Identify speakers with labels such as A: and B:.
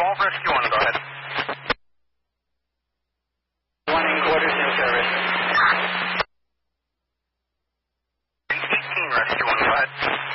A: 12 Rescue 1, go ahead.
B: 1 in quarters in service.
A: 18 Rescue 1, go ahead.